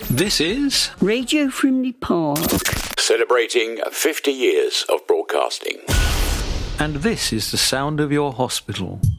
This is Radio Frimley Park, celebrating 50 years of broadcasting. And this is the sound of your hospital.